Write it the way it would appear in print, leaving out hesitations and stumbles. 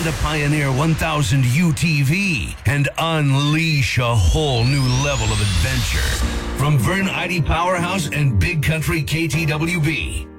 the Pioneer 1000 UTV and unleash a whole new level of adventure. From Vern Idy Powerhouse and Big Country KTWB,